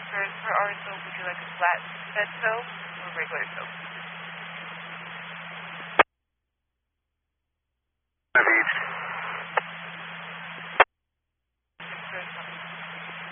for our soap, would you like a flat bed soap or regular soap? Beach.